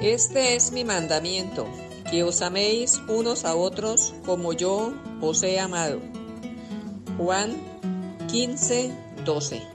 Este es mi mandamiento, que os améis unos a otros como yo os he amado. Juan 15:12.